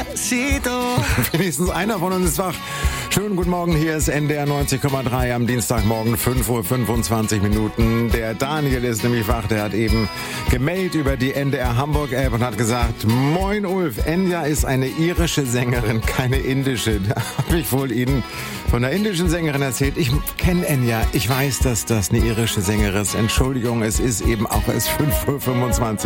Despacito. Wenigstens einer von uns ist wach. Schönen guten Morgen, hier ist NDR 90,3 am Dienstagmorgen, 5:25 Uhr. Der Daniel ist nämlich wach, der hat eben gemeldet über die NDR Hamburg-App und hat gesagt, moin Ulf, Enya ist eine irische Sängerin, keine indische. Da habe ich wohl Ihnen von einer indischen Sängerin erzählt. Ich kenne Enya, ich weiß, dass das eine irische Sängerin ist. Entschuldigung, es ist eben auch erst 5:25 Uhr.